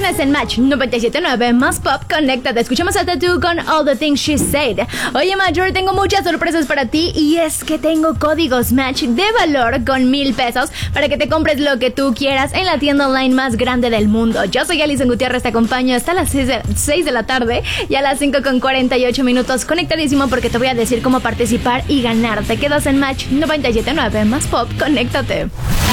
Tienes en Match 97.9 más pop, conéctate. Escuchamos a Tattoo con All the Things She Said. Oye, Major, tengo muchas sorpresas para ti y es que tengo códigos Match de valor con 1,000 pesos para que te compres lo que tú quieras en la tienda online más grande del mundo. Yo soy Alison Gutiérrez, te acompaño hasta las 6 de la tarde y a las 5:48 conectadísimo porque te voy a decir cómo participar y ganar. Te quedas en Match 97.9 más pop, conéctate.